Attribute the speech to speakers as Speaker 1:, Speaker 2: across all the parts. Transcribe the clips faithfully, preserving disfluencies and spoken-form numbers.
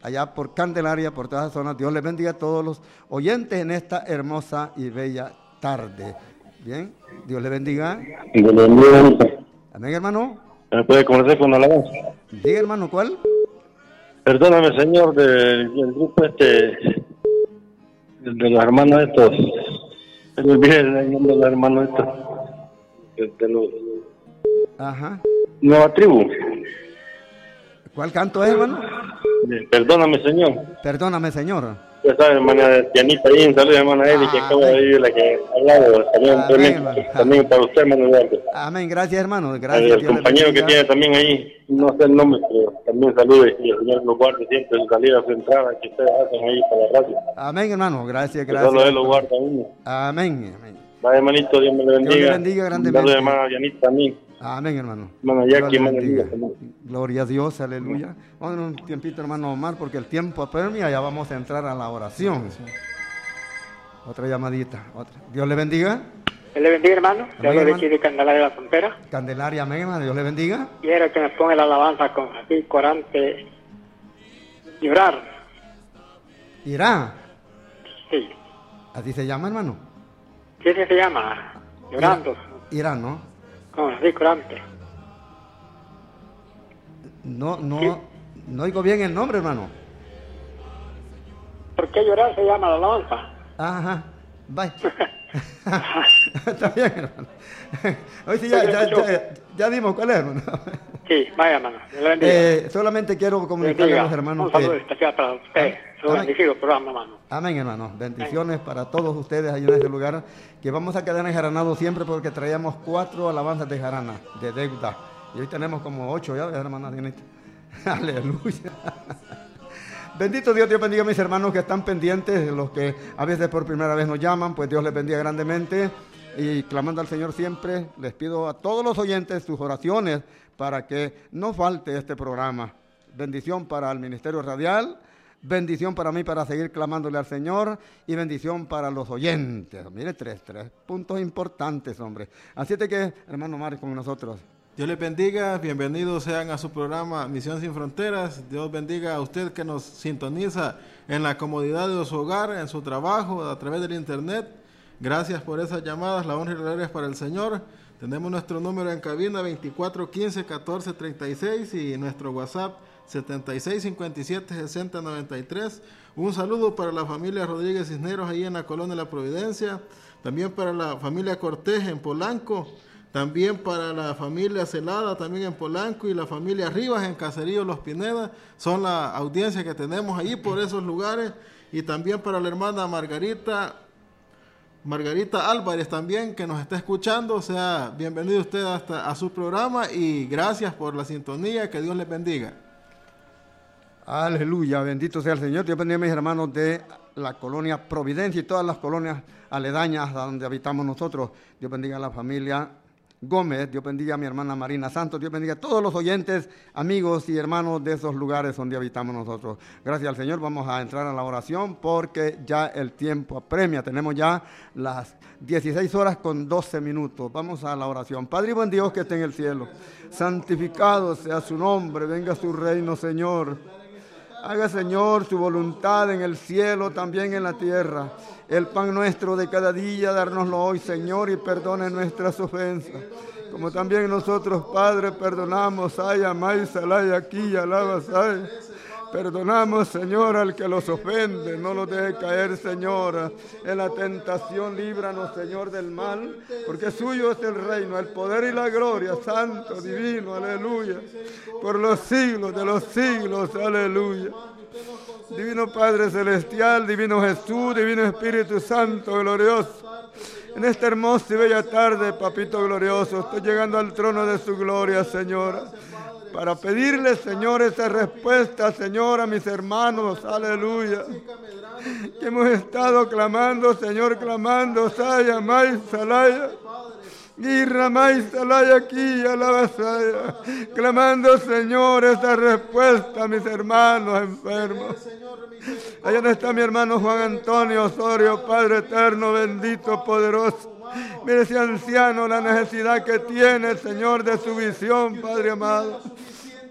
Speaker 1: allá por Candelaria, por todas las zonas. Dios les bendiga a todos los oyentes en esta hermosa y bella tarde. Bien, Dios les bendiga.
Speaker 2: Dios les bendiga.
Speaker 1: Amén, hermano.
Speaker 2: ¿Me puede conocer con la alabanza?
Speaker 1: Diga, hermano, ¿cuál?
Speaker 2: Perdóname, Señor, del, del grupo este, de los hermanos estos. Se me olvidé el nombre de los hermanos estos. De, de los...
Speaker 1: Ajá.
Speaker 2: Nueva tribu.
Speaker 1: ¿Cuál canto es, hermano?
Speaker 2: Perdóname, Señor.
Speaker 1: Perdóname, Señor.
Speaker 2: Ya sabes, hermana Tianita, ahí un saludo, hermana Eli, que acaba de ir, la que ha hablado. También, también, también para usted, hermano Eduardo.
Speaker 1: Amén, gracias, hermano. Gracias.
Speaker 2: El compañero que tiene también ahí, no sé el nombre, pero también salude, y el Señor lo guarde siempre en salida, su entrada, que ustedes hacen ahí para la radio.
Speaker 1: Amén, hermano, gracias,
Speaker 2: que
Speaker 1: gracias.
Speaker 2: solo Él lo guarda a uno.
Speaker 1: Amén, amén.
Speaker 2: Vaya, hermanito, Dios me lo bendiga.
Speaker 1: Dios le bendiga grandemente.
Speaker 2: Saludos, hermana Yanita también.
Speaker 1: Amén, hermano.
Speaker 2: Hermana Jackie, hermana Lidia.
Speaker 1: Gloria a Dios, aleluya. Vamos un tiempito, hermano Omar, porque el tiempo apremia, ya vamos a entrar a la oración. Otra llamadita, otra. Dios le bendiga.
Speaker 3: Dios le bendiga, hermano. Yo hablo de aquí de Candelaria de la Frontera.
Speaker 1: Candelaria, amén, hermano. Dios le bendiga.
Speaker 3: Quiero que me ponga la alabanza con así, corante, llorar.
Speaker 1: ¿Irá?
Speaker 3: Sí.
Speaker 1: ¿Así se llama, hermano?
Speaker 3: ¿Qué se llama? Llorando.
Speaker 1: Irá, ¿no?
Speaker 3: ¿Cómo así, corante?
Speaker 1: No, no, ¿sí? No oigo bien el nombre, hermano.
Speaker 3: ¿Por qué llorar se llama la alabanza?
Speaker 1: Ajá, bye. Está bien, hermano. Hoy sí, ya, ya, ya, ya dimos cuál es, hermano.
Speaker 3: Sí, vaya, hermano.
Speaker 1: Eh, solamente quiero comunicarle a los hermanos
Speaker 3: un saludo
Speaker 1: que...
Speaker 3: especial para usted. Su bendecido programa, hermano.
Speaker 1: Amén, hermano. Bendiciones Amén. Para todos ustedes allá en este lugar, que vamos a quedar enjaranados siempre porque traíamos cuatro alabanzas de jarana, de deuda. Y hoy tenemos como ocho ya, hermana Dianita. Aleluya. Bendito Dios, Dios bendiga a mis hermanos que están pendientes, los que a veces por primera vez nos llaman, pues Dios les bendiga grandemente. Y clamando al Señor siempre, les pido a todos los oyentes sus oraciones para que no falte este programa. Bendición para el Ministerio Radial, bendición para mí para seguir clamándole al Señor y bendición para los oyentes. Mire, tres, tres puntos importantes, hombre. Así es que, hermano Mario, con nosotros.
Speaker 4: Dios les bendiga, bienvenidos sean a su programa Misión Sin Fronteras. Dios bendiga a usted que nos sintoniza en la comodidad de su hogar, en su trabajo, a través del internet. Gracias por esas llamadas, la honra y la gloria es para el Señor. Tenemos nuestro número en cabina veinticuatro quince catorce treinta y seis y nuestro WhatsApp setenta y seis cincuenta y siete sesenta noventa y tres. Un saludo para la familia Rodríguez Cisneros ahí en la Colonia de la Providencia, también para la familia Cortés en Polanco, también para la familia Celada también en Polanco y la familia Rivas en Caserío Los Pineda. Son la audiencia que tenemos ahí por esos lugares, y también para la hermana Margarita Margarita Álvarez también, que nos está escuchando. O sea, bienvenido usted hasta a su programa y gracias por la sintonía, que Dios les bendiga.
Speaker 1: Aleluya, bendito sea el Señor. Dios bendiga a mis hermanos de la colonia Providencia y todas las colonias aledañas a donde habitamos nosotros. Dios bendiga a la familia Gómez, Dios bendiga a mi hermana Marina Santos, Dios bendiga a todos los oyentes, amigos y hermanos de esos lugares donde habitamos nosotros. Gracias al Señor, vamos a entrar a la oración porque ya el tiempo apremia. Tenemos ya las dieciséis horas con doce minutos. Vamos a la oración. Padre y buen Dios que esté en el cielo, santificado sea su nombre, venga su reino, Señor. Haga, Señor, su voluntad en el cielo, también en la tierra. El pan nuestro de cada día, dárnoslo hoy, Señor, y perdone nuestras ofensas. Como también nosotros, Padre, perdonamos, ay, amay, salay, aquí, alaba, ay. Perdonamos, Señor, al que los ofende, no los deje caer, Señor, en la tentación. Líbranos, Señor, del mal, porque suyo es el reino, el poder y la gloria, santo, divino, aleluya, por los siglos de los siglos, aleluya. Divino Padre Celestial, Divino Jesús, Divino Espíritu Santo, glorioso. En esta hermosa y bella tarde, Papito glorioso, estoy llegando al trono de su gloria, Señor, para pedirle, Señor, esa respuesta, Señor, a mis hermanos, aleluya, que hemos estado clamando, Señor, clamando, Saya, May, Salaya, y Ramay, Salaya, aquí, Alabasaya, clamando, Señor, esa respuesta a mis hermanos enfermos. Allá donde está mi hermano Juan Antonio Osorio, Padre eterno, bendito, poderoso. Mire ese anciano, la necesidad que tiene, Señor, de su visión, Padre amado.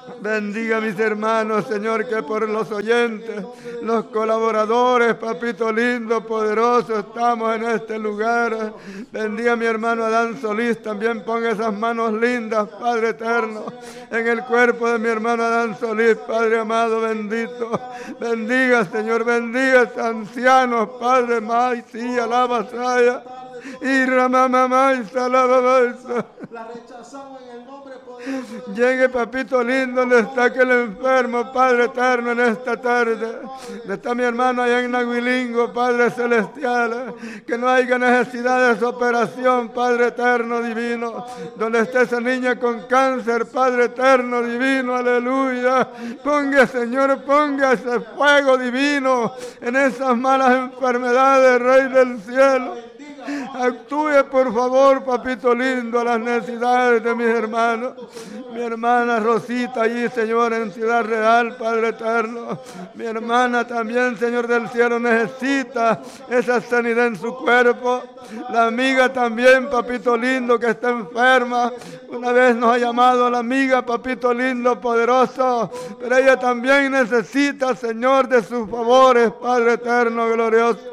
Speaker 1: Bendiga a mis hermanos, Señor, que por los oyentes, los colaboradores, papito lindo, poderoso, estamos en este lugar. Bendiga a mi hermano Adán Solís, también ponga esas manos lindas, Padre eterno, en el cuerpo de mi hermano Adán Solís, Padre amado, bendito. Bendiga, Señor, bendiga a estos ancianos, Padre, May, sí, alaba, saya. Y Ramamamá y Salababasa.
Speaker 4: La rechazamos en el nombre poderoso.
Speaker 1: Llegue, papito lindo, donde está aquel enfermo, Padre eterno, en esta tarde. Donde está mi hermano allá en Nahuilingo, Padre celestial. Que no haya necesidad de su operación, Padre eterno, divino. Donde esté esa niña con cáncer, Padre eterno, divino, aleluya. Ponga, Señor, ponga ese fuego divino en esas malas enfermedades, Rey del cielo. Actúe, por favor, papito lindo, a las necesidades de mis hermanos. Mi hermana Rosita allí, Señor, en Ciudad Real, Padre eterno. Mi hermana también, Señor del cielo, necesita esa sanidad en su cuerpo. La amiga también, papito lindo, que está enferma. Una vez nos ha llamado la amiga, papito lindo, poderoso. Pero ella también necesita, Señor, de sus favores, Padre eterno, glorioso.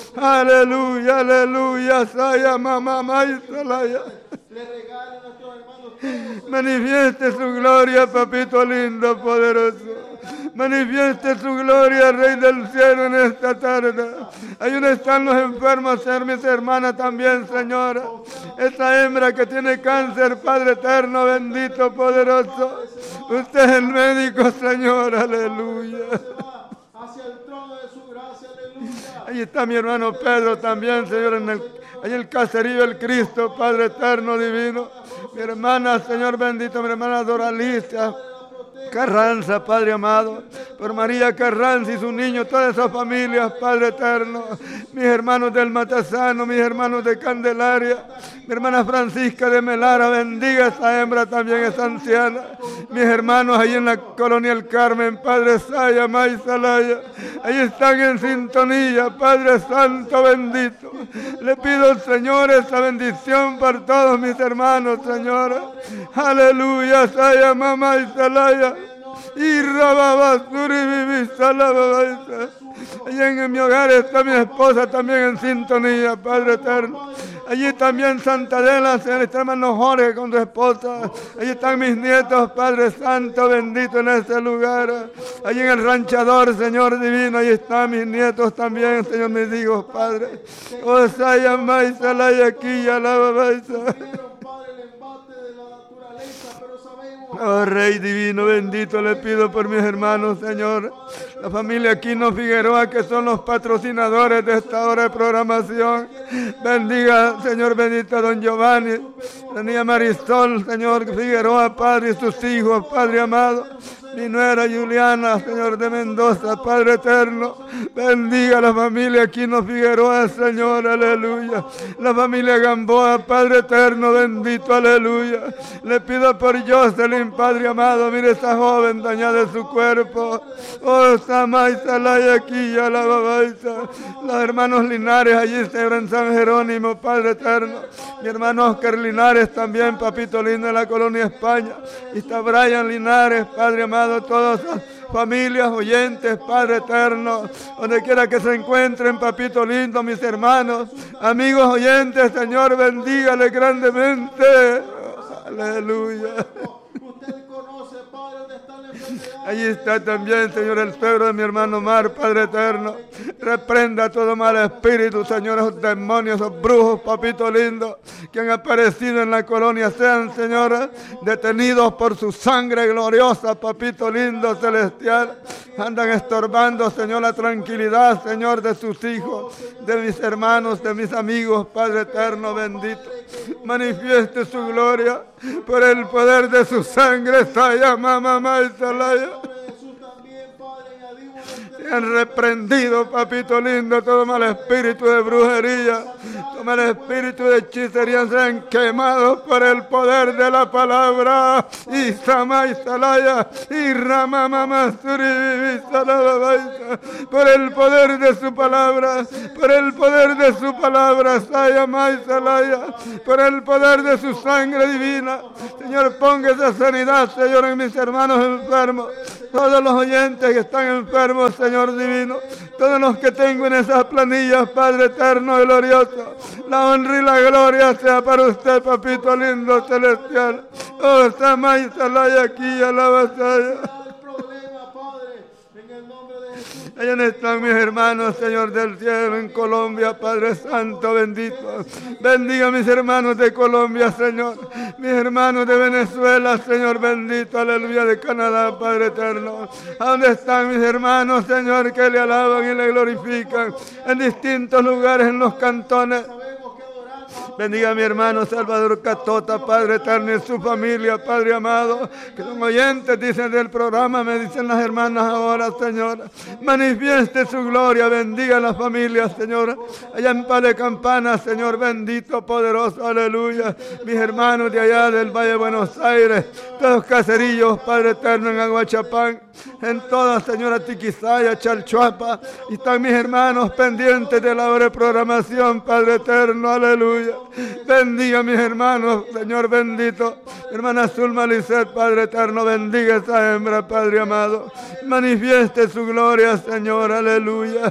Speaker 1: Aleluya, aleluya, saya mamá, salaya.
Speaker 4: Le regale a nuestros hermanos.
Speaker 1: Manifieste su gloria, papito lindo, poderoso. Manifieste su gloria, Rey del cielo, en esta tarde. Ahí donde están los enfermos, ser mis hermanas también, Señora. Esa hembra que tiene cáncer, Padre eterno, bendito, poderoso. Usted es el médico, Señor, aleluya.
Speaker 4: Hacia el trono de su gracia, aleluya.
Speaker 1: Ahí está mi hermano Pedro también, Señor, en el, ahí el caserío del Cristo, Padre eterno, divino. Mi hermana, Señor bendito, mi hermana Doralicia Carranza, Padre amado, por María Carranza y su niño, todas esas familias, Padre eterno, mis hermanos del Matazano, mis hermanos de Candelaria, mi hermana Francisca de Melara, bendiga a esa hembra también, esa anciana, mis hermanos ahí en la colonia El Carmen, Padre Saya, May Salaya, ahí están en sintonía, Padre Santo bendito, le pido, Señor, esa bendición por todos mis hermanos, Señor, aleluya, Saya, Mamá y Salaya. Y Rababasuri Vivisalababasa. Allí en mi hogar está mi esposa también en sintonía, Padre eterno. Allí también Santa Adela, está hermano Jorge con su esposa. Allí están mis nietos, Padre Santo, bendito en este lugar. Allí en el ranchador, Señor divino, allí están mis nietos también, Señor, mis hijos, Padre. Osaya, Maisa, Layaki, Alababaisa. Oh Rey divino, bendito le pido por mis hermanos, Señor. La familia Aquino Figueroa, que son los patrocinadores de esta hora de programación. Bendiga, Señor bendito, a don Giovanni, la niña Marisol, Señor Figueroa, Padre, y sus hijos, Padre amado. Mi nuera Juliana, Señor de Mendoza, Padre eterno. Bendiga a la familia Aquino Figueroa, Señor, aleluya. La familia Gamboa, Padre eterno, bendito, aleluya. Le pido por Jocelyn, Padre amado, mire esa joven dañada de su cuerpo. Oh, Samay, Salay, aquí, ya la babaisa. Los hermanos Linares, allí se en San Jerónimo, Padre eterno. Mi hermano Oscar Linares también, papito lindo, de la colonia España. Y está Brian Linares, Padre amado, todas las familias, oyentes, Padre eterno, donde quiera que se encuentren, papito lindo, mis hermanos, amigos oyentes, Señor, bendígale grandemente. Aleluya.
Speaker 4: Usted conoce, Padre, dónde está la enfermedad.
Speaker 1: Allí está también, Señor, el Pedro de mi hermano Mar, Padre eterno. Reprenda todo mal espíritu, Señor, esos demonios, esos brujos, papito lindo, que han aparecido en la colonia, sean, Señor, detenidos por su sangre gloriosa, papito lindo, celestial. Andan estorbando, Señor, la tranquilidad, Señor, de sus hijos, de mis hermanos, de mis amigos, Padre eterno, bendito. Manifieste su gloria por el poder de su sangre, Saya, Mamá, y Salaya.
Speaker 4: Jesús también, Padre,
Speaker 1: Sean reprendido, papito lindo, todo mal espíritu de brujería, todo mal espíritu de hechicería, sean quemados por el poder de la palabra. Y Sama y Salaya, y Rama Mama Suri, por el poder de su palabra, por el poder de su palabra, Saya Mai Salaya, por el poder de su sangre divina. Señor, ponga esa sanidad, Señor, en mis hermanos enfermos, todos los oyentes que están enfermos, Señor divino, todos los que tengo en esas planillas, Padre eterno y glorioso, la honra y la gloria sea para usted, papito lindo celestial. Oh, Sama y Salaya, aquí a la batalla. Allá están mis hermanos, Señor del cielo, en Colombia, Padre Santo, bendito. Bendiga a mis hermanos de Colombia, Señor. Mis hermanos de Venezuela, Señor, bendito. Aleluya, de Canadá, Padre eterno. ¿A dónde están mis hermanos, Señor, que le alaban y le glorifican? En distintos lugares, en los cantones. Bendiga a mi hermano Salvador Catota, Padre eterno, y su familia, Padre amado, que son oyentes, dicen del programa, me dicen las hermanas ahora, Señor. Manifieste su gloria, bendiga a la familia, Señor. Allá en Pale Campana, Señor, bendito, poderoso, aleluya. Mis hermanos de allá del Valle de Buenos Aires, todos caserillos, Padre eterno, en Aguachapán, en toda, Señora Tiquizaya, Chalchuapa, y están mis hermanos pendientes de la hora de programación, Padre eterno, aleluya. Bendiga a mis hermanos, Señor bendito. Mi hermana Zulma Lisset, Padre eterno, bendiga a esa hembra, Padre amado. Manifieste su gloria, Señor, aleluya.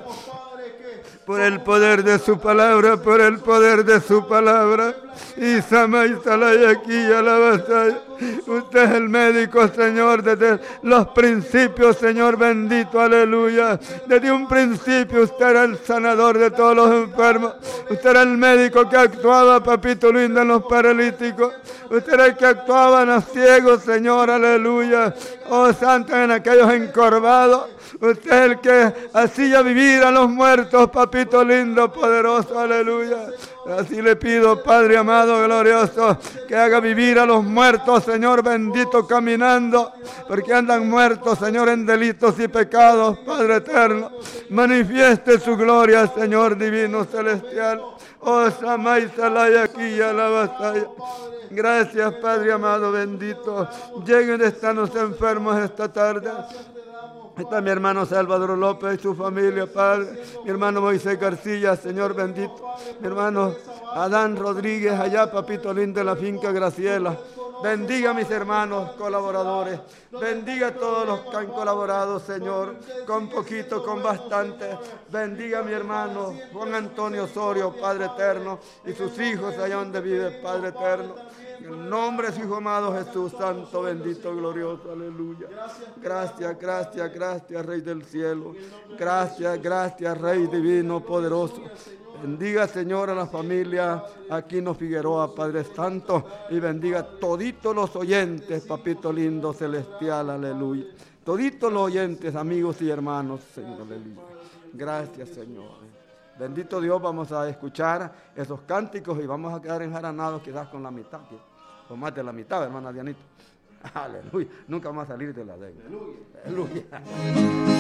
Speaker 1: Por el poder de su palabra, por el poder de su palabra. Y Sama y Salaya, aquí a la batalla. Usted es el médico, Señor, desde los principios, Señor bendito, aleluya. Desde un principio usted era el sanador de todos los enfermos. Usted era el médico que actuaba, papito lindo, en los paralíticos. Usted era el que actuaba en los ciegos, Señor, aleluya. Oh, santo, en aquellos encorvados. Usted es el que hacía vivir a los muertos, papito lindo, poderoso, aleluya. Así le pido, Padre amado, glorioso, que haga vivir a los muertos, Señor bendito, caminando, porque andan muertos, Señor, en delitos y pecados, Padre eterno. Manifieste su gloria, Señor divino celestial. Oh, Sama y Salaya, aquí a la batalla. Gracias, Padre amado, bendito. Lleguen, están los enfermos esta tarde. Está mi hermano Salvador López y su familia, Padre. Mi hermano Moisés García, Señor bendito. Mi hermano Adán Rodríguez, allá, papito lindo, en la finca Graciela. Bendiga a mis hermanos colaboradores. Bendiga a todos los que han colaborado, Señor, con poquito, con bastante. Bendiga a mi hermano Juan Antonio Osorio, Padre eterno, y sus hijos allá donde vive, Padre eterno. En el nombre de su Hijo amado Jesús, santo, bendito, glorioso, aleluya. Gracias, gracias, gracias, Rey del cielo. Gracias, gracias, Rey divino, poderoso. Bendiga, Señor, a la familia Aquino Figueroa, Padre Santo, y bendiga a toditos los oyentes, papito lindo, celestial, aleluya. Toditos los oyentes, amigos y hermanos, Señor, aleluya. Gracias, Señor. Bendito Dios, vamos a escuchar esos cánticos y vamos a quedar enjaranados quizás con la mitad, o más de la mitad, hermana Dianita. Aleluya, nunca vamos a salir de la deuda. Aleluya. Aleluya.